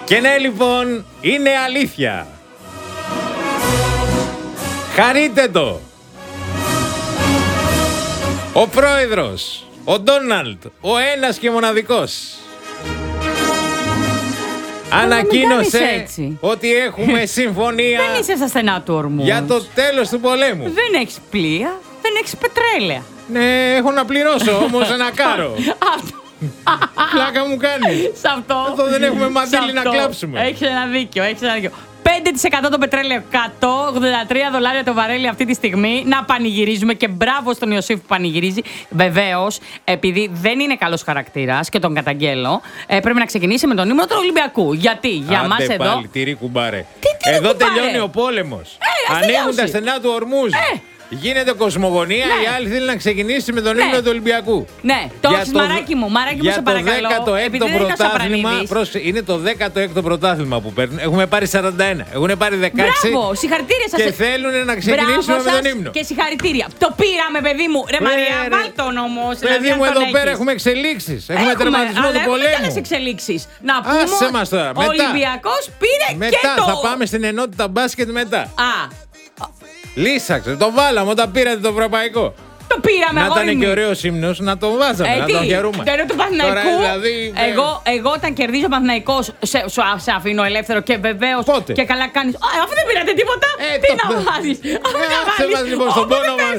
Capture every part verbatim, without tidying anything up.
Και ναι, λοιπόν, είναι αλήθεια. Χαρείτε το. Ο πρόεδρος, ο Ντόναλντ, ο ένας και μοναδικός, ανακοίνωσε ότι έχουμε συμφωνία. Δεν είσαι στα στενά του ορμού. Για το τέλος του πολέμου. Δεν έχεις πλοία, δεν έχεις πετρέλαια. Ναι, έχω να πληρώσω όμως ένα κάρο. Πλάκα μου κάνει. Σε αυτό. Αυτό δεν έχουμε μαντήλι να κλάψουμε. Έχεις ένα δίκιο, έχεις ένα δίκιο. πέντε τοις εκατό το πετρέλαιο, εκατόν ογδόντα τρία δολάρια το βαρέλι αυτή τη στιγμή. Να πανηγυρίζουμε και μπράβο στον Ιωσήφ που πανηγυρίζει. Βεβαίως, επειδή δεν είναι καλός χαρακτήρας και τον καταγγέλλω, ε, πρέπει να ξεκινήσει με τον ύμνο του Ολυμπιακού. Γιατί για μας εδώ. Πάλι, τυρί κουμπάρε. Τι, τι εδώ κουμπάρε. τελειώνει ο πόλεμος. Ε, ανοίγουν τα στενά του ορμούς. Ε. Γίνεται κοσμογονία, ναι. Η άλλη θέλει να ξεκινήσει με τον ναι. ύμνο του Ολυμπιακού. Ναι, το έχεις μαράκι μου, μαράκι μου σε παρακαλώ. Για το δέκατο έκτο πρωτάθλημα, είναι το δέκατο έκτο πρωτάθλημα που παίρνουν. Έχουμε πάρει σαράντα ένα, έχουν πάρει δεκαέξι. Μπράβο, συγχαρητήρια σας. Και θέλουν να ξεκινήσουμε με τον ύμνο. Και συγχαρητήρια. Το πήραμε, παιδί μου. Ρε Μαρία, βάλ' τον όμως. Παιδί μου, εδώ πέρα έχουμε εξελίξεις. Έχουμε τερματισμό του πολέμου. Έχουμε εξελίξεις. Να πούμε, ο Ολυμπιακός πήρε και το... Μετά θα πάμε στην ενότητα μπάσκετ μετά. Α. Λύσαξε, το βάλαμε όταν πήρατε το ευρωπαϊκό. Το πήραμε, να ήταν και ωραίος ύμνος, να το βάζαμε, ε, να τον χαιρούμε. Το του Παναθηναϊκού, δηλαδή, εγώ, εγώ όταν κερδίζω ο Παναθηναϊκός, σε, σε, σε αφήνω ελεύθερο και βεβαίως και καλά κάνεις. Α, αφού δεν πήρατε τίποτα, ε, τι το... να βάζεις. Αφού ε, να βάλεις. Βάζεις λοιπόν στον πόνο μας.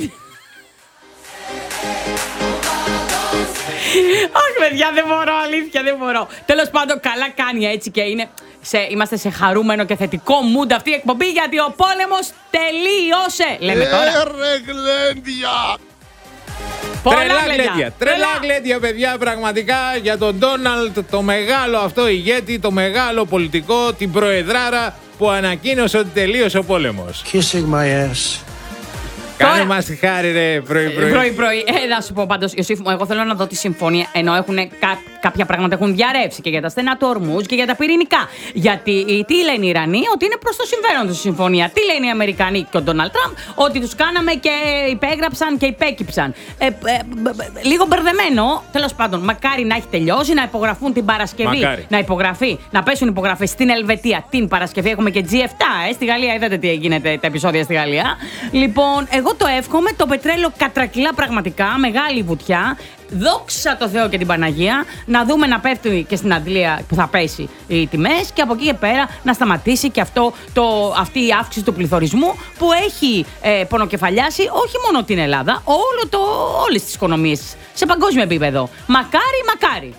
Όχι παιδιά, δεν μπορώ, αλήθεια δεν μπορώ. Τέλος πάντων, καλά κάνει έτσι και είναι. Σε, είμαστε σε χαρούμενο και θετικό mood αυτή η εκπομπή γιατί ο πόλεμος τελείωσε. Λέμε τώρα. Γλέντια. Τρελά γλέντια. Τρελά γλέντια, παιδιά, πραγματικά για τον Ντόναλντ, το μεγάλο αυτό ηγέτη, το μεγάλο πολιτικό, την προεδράρα που ανακοίνωσε ότι τελείωσε ο πόλεμος. Kissing my ass. Κάνε μας τη χάρη, ρε, πρωί-πρωί. Πρωί-πρωί. Ε, να σου πω πάντως, Ιωσήφ μου, εγώ θέλω να δω τη συμφωνία. Ενώ έχουν κά, κάποια πράγματα έχουν διαρρεύσει και για τα στενά του ορμούς και για τα πυρηνικά. Γιατί τι λένε οι Ιρανοί, ότι είναι προς το συμφέρον τους η συμφωνία. Τι λένε οι Αμερικανοί και ο Ντόναλντ Τραμπ, ότι τους κάναμε και υπέγραψαν και υπέκυψαν. Ε, ε, λίγο μπερδεμένο, τέλος πάντων. Μακάρι να έχει τελειώσει, να υπογραφούν την Παρασκευή. Μακάρι. Να υπογραφεί, να πέσουν υπογραφές στην Ελβετία την Παρασκευή. Έχουμε και τζι επτά, ε, στη Γαλλία. Είδατε τι γίνεται τα επεισόδια στη Γαλλία. Λοιπόν, εγώ το εύχομαι, το πετρέλαιο κατρακυλά πραγματικά, μεγάλη βουτιά. Δόξα τω Θεώ και την Παναγία, να δούμε να πέφτει και στην Αντλία που θα πέσει οι τιμές και από εκεί και πέρα να σταματήσει και αυτό, το, αυτή η αύξηση του πληθωρισμού που έχει ε, πονοκεφαλιάσει όχι μόνο την Ελλάδα, όλο το, όλες τις οικονομίες σε παγκόσμιο επίπεδο. Μακάρι, μακάρι.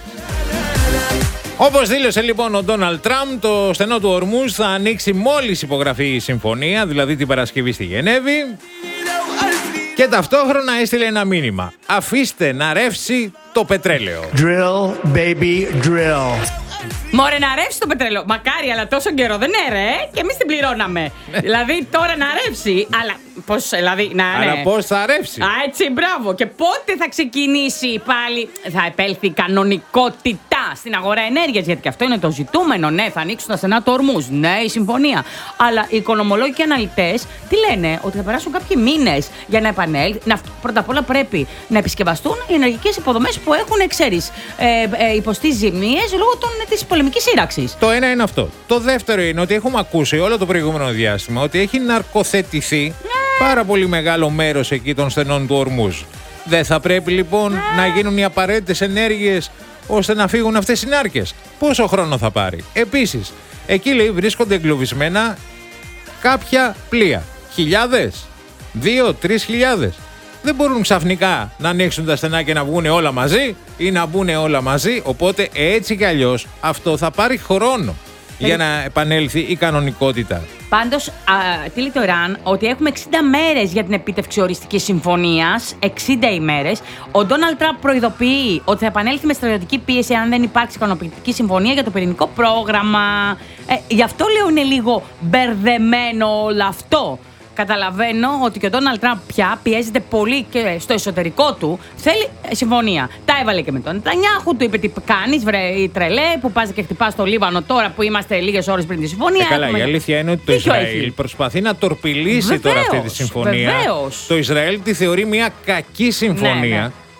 Όπως δήλωσε λοιπόν ο Ντόναλντ Τραμπ, το στενό του ορμούς θα ανοίξει μόλις υπογραφεί η συμφωνία, δηλαδή την Παρασκευή στη Γενέβη. Και ταυτόχρονα έστειλε ένα μήνυμα. Αφήστε να ρεύσει το πετρέλαιο. Drill, baby, drill. Μωρέ να ρεύσει το πετρέλαιο. Μακάρι, αλλά τόσο καιρό δεν έρε, και εμείς την πληρώναμε. Δηλαδή τώρα να ρεύσει, αλλά πώς, δηλαδή, να, αλλά ναι. πώς θα ρεύσει. Α, έτσι, μπράβο. Και πότε θα ξεκινήσει πάλι, θα επέλθει η κανονικότητα στην αγορά ενέργειας, γιατί και αυτό είναι το ζητούμενο. Ναι, θα ανοίξουν τα στενά του ορμούς. Ναι, η συμφωνία. Αλλά οι οικονομολόγοι και αναλυτές τι λένε, ότι θα περάσουν κάποιοι μήνες για να επανέλθει. Να, πρώτα απ' όλα πρέπει να επισκευαστούν οι ενεργειακές υποδομές που έχουν, ξέρεις, ε, ε, υποστεί ζημίες λόγω των, της πολεμικής σύραξης. Το ένα είναι αυτό. Το δεύτερο είναι ότι έχουμε ακούσει όλο το προηγούμενο διάστημα ότι έχει ναρκοθετηθεί πάρα πολύ μεγάλο μέρος εκεί των στενών του ορμούς. Δεν θα πρέπει λοιπόν να γίνουν οι απαραίτητες ενέργειες ώστε να φύγουν αυτές οι νάρκες. Πόσο χρόνο θα πάρει. Επίσης, εκεί λέει βρίσκονται εγκλωβισμένα κάποια πλοία. Χιλιάδες, δύο, τρεις χιλιάδες. Δεν μπορούν ξαφνικά να ανοίξουν τα στενά και να βγουν όλα μαζί ή να μπουν όλα μαζί. Οπότε έτσι κι αλλιώς αυτό θα πάρει χρόνο ε... για να επανέλθει η κανονικότητα. Πάντως, τι λέει το Ιράν, ότι έχουμε εξήντα μέρες για την επίτευξη οριστικής συμφωνίας. εξήντα ημέρες. Ο Ντόναλντ Τραμπ προειδοποιεί ότι θα επανέλθει με στρατιωτική πίεση αν δεν υπάρξει ικανοποιητική συμφωνία για το πυρηνικό πρόγραμμα. Ε, γι' αυτό λέω είναι λίγο μπερδεμένο όλο αυτό. Καταλαβαίνω ότι και ο Ντόναλντ Τραμπ πια πιέζεται πολύ και στο εσωτερικό του. Θέλει συμφωνία. Τα έβαλε και με τον Νετανιάχου, του είπε τι κάνεις, βρε η τρελέ, που πας και χτυπάς στο Λίβανο τώρα που είμαστε λίγες ώρες πριν τη συμφωνία. Ε, καλά, έχουμε... η αλήθεια είναι ότι το Ισραήλ έχει. προσπαθεί να τορπιλήσει βεβαίως, τώρα αυτή τη συμφωνία. Βεβαίως. Το Ισραήλ τη θεωρεί μια κακή συμφωνία. Ναι, ναι.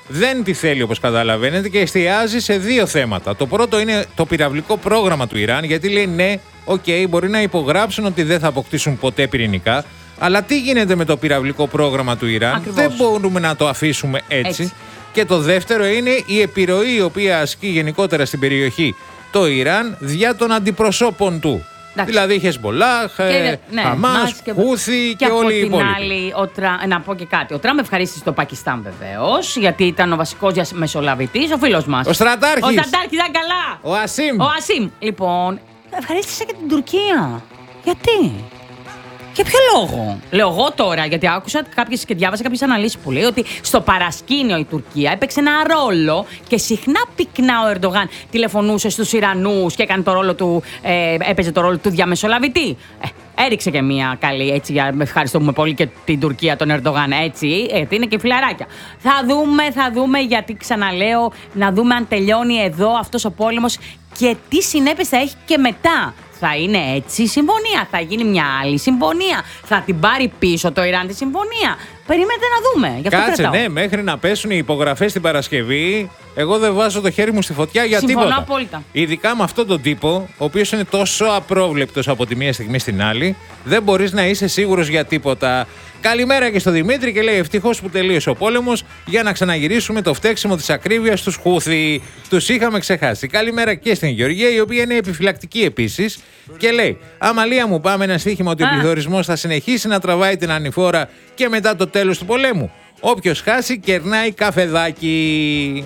δεν τη θέλει όπως καταλαβαίνετε και εστιάζει σε δύο θέματα. Το πρώτο είναι το πυραυλικό πρόγραμμα του Ιράν, γιατί λέει ναι, οκ, okay, μπορεί να υπογράψουν ότι δεν θα αποκτήσουν ποτέ πυρηνικά, αλλά τι γίνεται με το πυραυλικό πρόγραμμα του Ιράν? Ακριβώς. Δεν μπορούμε να το αφήσουμε έτσι. έτσι. Και το δεύτερο είναι η επιρροή η οποία ασκεί γενικότερα στην περιοχή το Ιράν δια των αντιπροσώπων του. Εντάξει. Δηλαδή Χεσμολάχ, ναι, Χαμάς, Χούθι και, και όλοι οι υπόλοιποι. Άλλη, ο Τρα... Να πω και κάτι. Ο Τραμπ ευχαρίστησε το Πακιστάν βεβαίως, γιατί ήταν ο βασικός διαμεσολαβητής, ο φίλος μας. Ο Στρατάρχης. Ο Στρατάρχης ήταν καλά. Ο Ασίμ. Ο Ασίμ. Λοιπόν, ευχαρίστησε και την Τουρκία. Γιατί? Για ποιο λόγο? Λέω εγώ τώρα, γιατί άκουσα κάποιες και διάβασα κάποιες αναλύσεις που λέει ότι στο παρασκήνιο η Τουρκία έπαιξε ένα ρόλο και συχνά πυκνά ο Ερντογάν τηλεφωνούσε στους Ιρανούς και έκανε το ρόλο του, ε, έπαιζε το ρόλο του διαμεσολαβητή. Ε, έριξε και μία καλή, έτσι, για, ευχαριστούμε πολύ και την Τουρκία, τον Ερντογάν, έτσι, γιατί είναι και φιλαράκια. Θα δούμε, θα δούμε, γιατί ξαναλέω, να δούμε αν τελειώνει εδώ αυτός ο πόλεμος και τι συνέπειες θα έχει και μετά. Θα είναι έτσι η συμφωνία, θα γίνει μια άλλη συμφωνία, θα την πάρει πίσω το Ιράν τη συμφωνία. Περιμένετε να δούμε. Γι' αυτό Κάτσε, κρατάω. ναι, μέχρι να πέσουν οι υπογραφές την Παρασκευή, εγώ δεν βάζω το χέρι μου στη φωτιά για Συμφωνώ τίποτα. απόλυτα. Ειδικά με αυτόν τον τύπο, ο οποίος είναι τόσο απρόβλεπτος από τη μία στιγμή στην άλλη, δεν μπορείς να είσαι σίγουρος για τίποτα. Καλημέρα και στο Δημήτρη και λέει ευτυχώς που τελείωσε ο πόλεμος για να ξαναγυρίσουμε το φταίξιμο της ακρίβειας στους Χούθι. Τους είχαμε ξεχάσει. Καλημέρα και στην Γεωργία, η οποία είναι επιφυλακτική επίσης και λέει: Αμαλία μου, πάμε ένα στοίχημα ότι ο πληθωρισμός θα συνεχίσει να τραβάει την ανηφόρα και μετά το τέλος του πολέμου. Όποιος χάσει κερνάει καφεδάκι.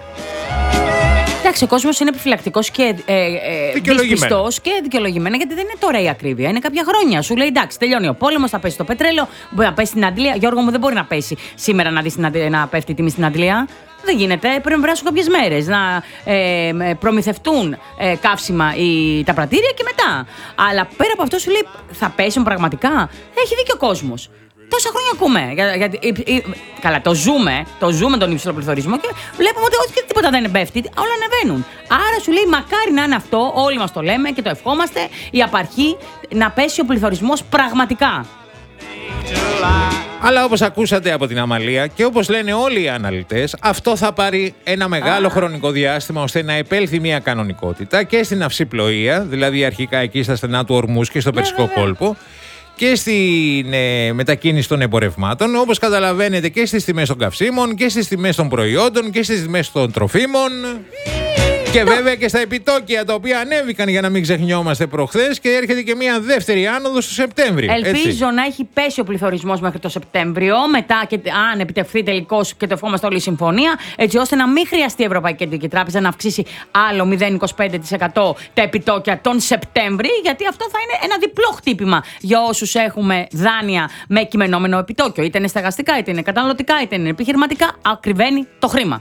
Εντάξει, ο κόσμος είναι επιφυλακτικός και ε, ε, δυσπιστός και δικαιολογημένα, γιατί δεν είναι τώρα η ακρίβεια. Είναι κάποια χρόνια. Σου λέει εντάξει, τελειώνει ο πόλεμος, θα πέσει το πετρέλαιο, μπορεί να πέσει στην Αντλία. Γιώργο μου, δεν μπορεί να πέσει σήμερα να, δεις, να, να πέφτει η τιμή στην Αντλία. Δεν γίνεται. Πρέπει να περάσουν κάποιες μέρες να ε, προμηθευτούν ε, καύσιμα ή, τα πρατήρια και μετά. Αλλά πέρα από αυτό σου λέει θα πέσουν πραγματικά. Έχει δίκιο ο κόσμος. Τόσα χρόνια ακούμε. Για, για, για, για, καλά, το ζούμε, το ζούμε τον υψηλό πληθωρισμό και βλέπουμε ότι όχι, τίποτα δεν πέφτει, όλα ανεβαίνουν. Άρα σου λέει, μακάρι να είναι αυτό, όλοι μας το λέμε και το ευχόμαστε, η απαρχή να πέσει ο πληθωρισμός πραγματικά. Αλλά όπως ακούσατε από την Αμαλία και όπως λένε όλοι οι αναλυτές, αυτό θα πάρει ένα μεγάλο ah. χρονικό διάστημα ώστε να επέλθει μια κανονικότητα και στην αυσιπλοεία, δηλαδή αρχικά εκεί στα στενά του Ορμούς και στο Περσικό κόλπο, και στην ε, μετακίνηση των εμπορευμάτων, όπως καταλαβαίνετε και στις τιμές των καυσίμων και στις τιμές των προϊόντων και στις τιμές των τροφίμων. Και βέβαια και στα επιτόκια, τα οποία ανέβηκαν, για να μην ξεχνιόμαστε, προχθές, και έρχεται και μια δεύτερη άνοδος στο Σεπτέμβριο. Ελπίζω έτσι. να έχει πέσει ο πληθωρισμός μέχρι το Σεπτέμβριο, μετά και αν επιτευχθεί τελικώς και το ευχόμαστε όλη η συμφωνία, έτσι ώστε να μην χρειαστεί η Ευρωπαϊκή Κεντρική Τράπεζα να αυξήσει άλλο μηδέν κόμμα είκοσι πέντε τοις εκατό τα επιτόκια τον Σεπτέμβρη, γιατί αυτό θα είναι ένα διπλό χτύπημα για όσους έχουμε δάνεια με κειμενόμενο επιτόκιο. Είτε είναι στεγαστικά, είτε είναι καταναλωτικά, είτε είναι επιχειρηματικά, ακριβένει το χρήμα.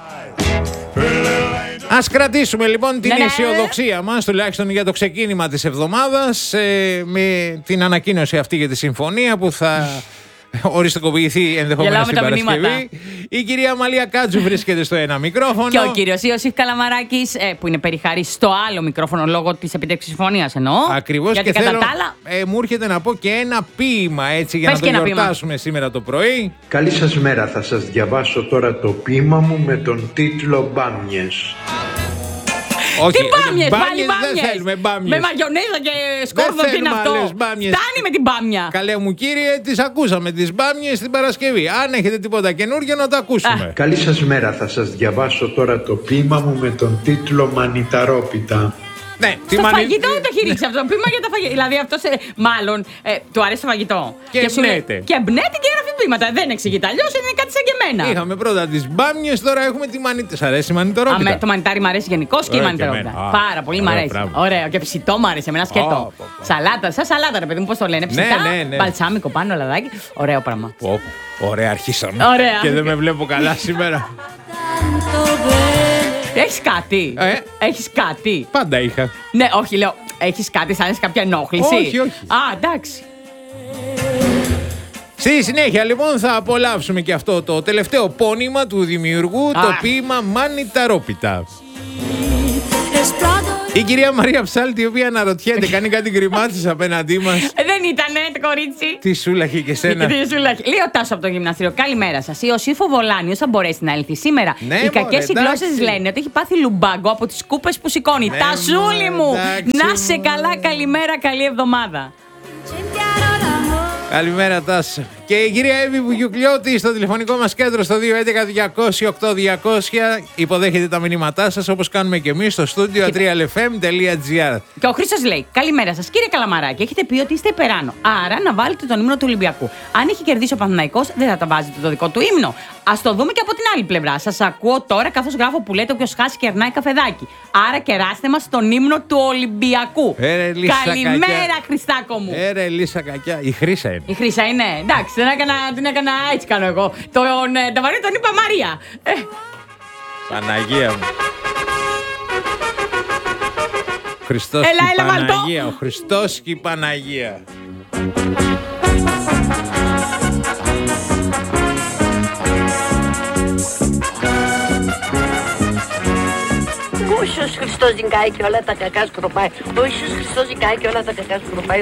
Ας κρατήσουμε λοιπόν την ναι, αισιοδοξία μας, τουλάχιστον για το ξεκίνημα της εβδομάδας, ε, με την ανακοίνωση αυτή για τη συμφωνία που θα οριστικοποιηθεί ενδεχομένως την Παρασκευή. Η κυρία Αμαλία Κάτζου βρίσκεται στο ένα μικρόφωνο. Και ο κύριος Ιωσήφ Καλαμαράκης, ε, που είναι περιχαρής στο άλλο μικρόφωνο λόγω της επιτεύξης συμφωνίας εννοώ. Ακριβώς. Γιατί και κατά θέλω, τα άλλα... ε, μου έρχεται να πω και ένα ποίημα έτσι για Πες να το γιορτάσουμε ποίημα. σήμερα το πρωί. Καλή σας μέρα, θα σας διαβάσω τώρα το ποίημα μου με τον τίτλο «Μπάμιες». Όχι, τι μπάμιες, πάλι μπάμιες, μπάμιες. δεν θέλουμε μπάμιες. Με μαγιονέζα και σκόρδο, τι είναι αυτό. Φτάνει με την μπάμια. Καλέ μου κύριε, τις ακούσαμε τις μπάμιες την Παρασκευή. Αν έχετε τίποτα καινούργιο να το ακούσουμε. Α. Καλή σας μέρα, θα σας διαβάσω τώρα το ποίημα μου με τον τίτλο «Μανιταρόπιτα». Ναι, στο μανι... φαγητό δεν το έχει ρίξει αυτό το ποίημα για τα φαγητά. Δηλαδή αυτό μάλλον ε, του αρέσει το φαγητό. Και εμπνέεται. Και εμπνέεται και γράφει ποίηματα. Δεν εξηγείται. Αλλιώς είναι κάτι σαν και εμένα. Είχαμε πρώτα τις μπάμιες, τώρα έχουμε τη μανιταρόπιτα. Σ' αρέσει η μανιταρόπιτα? Α, το μανιτάρι μου αρέσει γενικώς και η μανιταρόπιτα. Πάρα πολύ μου αρέσει. Ωραίο. Και ψητό μου αρέσει. Εμένα σκέτο. Oh, oh, oh. Σαλάτα, σαν σαλάτα, ρε παιδί μου, πώς το λένε. Ψητά, ναι, ναι, ναι. Μπαλσάμικο πάνω, λαδάκι. Ωραίο πράγμα. Oh, ωραία, αρχίσαμε. Ωραία. Και δεν με βλέπω καλά σήμερα. Έχεις κάτι. Ε? Έχεις κάτι. Πάντα είχα. Ναι, όχι, λέω. Έχεις κάτι, σαν κάποια ενόχληση. Όχι, όχι. Α, εντάξει. Στη συνέχεια λοιπόν θα απολαύσουμε και αυτό το τελευταίο πόνημα του δημιουργού, ah. το ποίημα Μανιταρόπιτα. Η κυρία Μαρία Ψάλτη, η οποία αναρωτιέται, κάνει κάτι γκριμάτσες απέναντί μας. Δεν ήτανε το κορίτσι. Τι σούλαχε και σένα. Τι σούλαχε. Λέει ο Τάσο από το γυμναστήριο. Καλημέρα σας. Η Ιωσήφο Βολάνιος θα μπορέσει να έλθει σήμερα. Ναι, οι κακές μωρέ, γλώσσες λένε ότι έχει πάθει λουμπάγκο από τις κούπες που σηκώνει. Ναι, Τασούλη μου! εντάξει, Να σε καλά, καλημέρα, καλή εβδομάδα. Καλημέρα, Τάσο. Και η κυρία Εύη Βουγιουκλιώτη στο τηλεφωνικό μας κέντρο στο δύο έντεκα διακόσια οκτώ διακόσια υποδέχεται τα μηνύματά σας, όπως κάνουμε και εμείς στο στούντιο τρία ελ εφ εμ τελεία τζι άρ. Και ο Χρήστος λέει: Καλημέρα σας, κύριε Καλαμαράκη. Έχετε πει ότι είστε υπεράνω. Άρα να βάλετε τον ύμνο του Ολυμπιακού. Αν έχει κερδίσει ο Παναθηναϊκός, δεν θα τα βάζετε το δικό του ύμνο. Ας το δούμε και από την άλλη πλευρά. Σας ακούω τώρα καθώς γράφω που λέτε: Όποιος χάσει κερνάει καφεδάκι. Άρα κεράστε μας τον ύμνο του Ολυμπιακού. Ε, Λίσσα, καλημέρα, κακιά. Χριστάκο μου. Έρε, Λίσσα κακιά. Η Χρύσα είναι. Η Χρύσα είναι. Εντάξει, δεν έκανα, την έκανα έτσι κάνω εγώ. Τον ε, Ταβαρί τον είπα Μαρία. Ε. Παναγία μου. Χριστός Έλα, και η έλα, βαλτό. Παναγία. Ο Χριστός και η Παναγία. Ο Ιησούς Χριστός ζυγάει και όλα τα κακά σκροπάει. Ο Ιησούς Χριστός ζυγάει και όλα τα κακά σκροπάει.